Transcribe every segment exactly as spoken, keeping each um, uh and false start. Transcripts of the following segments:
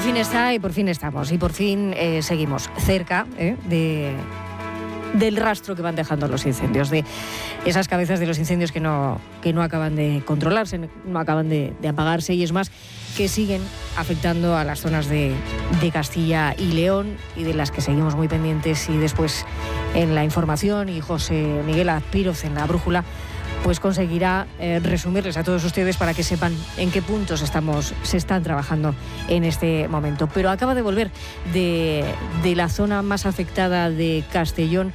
fin está y por fin estamos y por fin eh, seguimos cerca eh, de, del rastro que van dejando los incendios, de esas cabezas de los incendios que no, que no acaban de controlarse, no acaban de, de apagarse y es más, que siguen afectando a las zonas de, de Castilla y León y de las que seguimos muy pendientes. Y después en la información y José Miguel Azpiroz en la brújula pues conseguirá eh, resumirles a todos ustedes para que sepan en qué puntos estamos, se están trabajando en este momento. Pero acaba de volver de, de la zona más afectada de Castellón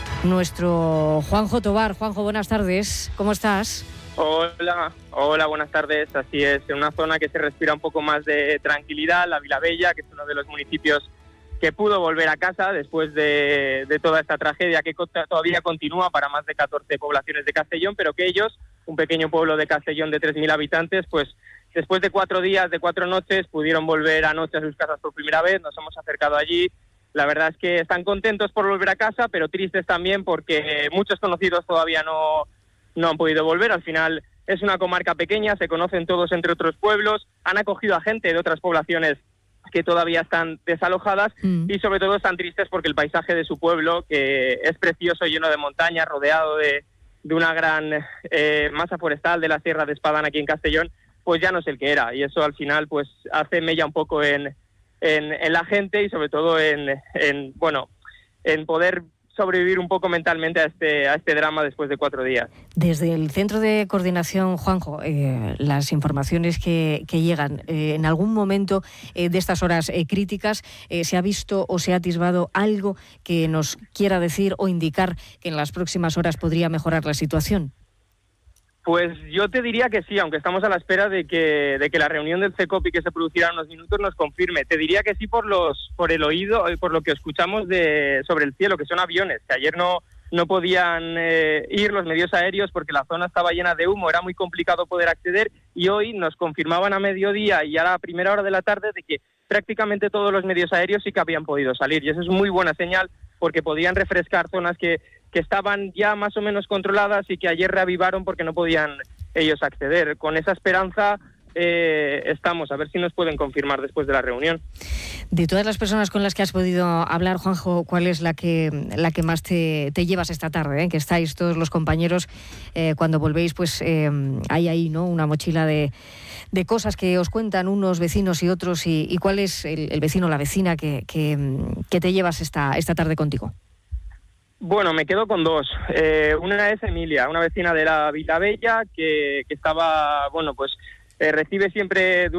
nuestro Juanjo Tobar. Juanjo, buenas tardes, ¿cómo estás? Hola, hola, buenas tardes. Así es, en una zona que se respira un poco más de tranquilidad, la Vilabella, que es uno de los municipios que pudo volver a casa después de, de toda esta tragedia que todavía continúa para más de catorce poblaciones de Castellón, pero que ellos, un pequeño pueblo de Castellón de tres mil habitantes, pues después de cuatro días, de cuatro noches, pudieron volver anoche a sus casas por primera vez. Nos hemos acercado allí. La verdad es que están contentos por volver a casa, pero tristes también porque muchos conocidos todavía no, no han podido volver. Al final es una comarca pequeña, se conocen todos entre otros pueblos, han acogido a gente de otras poblaciones que todavía están desalojadas mm. y sobre todo están tristes porque el paisaje de su pueblo, que es precioso, lleno de montañas, rodeado de, de una gran eh, masa forestal de la Sierra de Espadán aquí en Castellón, pues ya no es el que era, y eso al final pues hace mella un poco en, en, en la gente y sobre todo en, en bueno en poder sobrevivir un poco mentalmente a este a este drama después de cuatro días. Desde el Centro de Coordinación, Juanjo, eh, las informaciones que, que llegan, eh, en algún momento eh, de estas horas eh, críticas, eh, ¿se ha visto o se ha atisbado algo que nos quiera decir o indicar que en las próximas horas podría mejorar la situación? Pues yo te diría que sí, aunque estamos a la espera de que de que la reunión del CECOPI que se producirá en unos minutos nos confirme. Te diría que sí por los por el oído y por lo que escuchamos de sobre el cielo, que son aviones, que ayer no no podían eh, ir los medios aéreos porque la zona estaba llena de humo, era muy complicado poder acceder, y hoy nos confirmaban a mediodía y a la primera hora de la tarde de que prácticamente todos los medios aéreos sí que habían podido salir, y eso es muy buena señal porque podían refrescar zonas que que estaban ya más o menos controladas y que ayer reavivaron porque no podían ellos acceder. Con esa esperanza eh, estamos, a ver si nos pueden confirmar después de la reunión. De todas las personas con las que has podido hablar, Juanjo, ¿cuál es la que la que más te, te llevas esta tarde? ¿eh? Que estáis todos los compañeros, eh, cuando volvéis, pues eh, hay ahí, ¿no?, una mochila de, de cosas que os cuentan unos vecinos y otros, y, y ¿cuál es el, el vecino o la vecina que, que, que te llevas esta, esta tarde contigo? Bueno, me quedo con dos. Eh, una es Emilia, una vecina de la Vilabella que, que estaba, bueno, pues eh, recibe siempre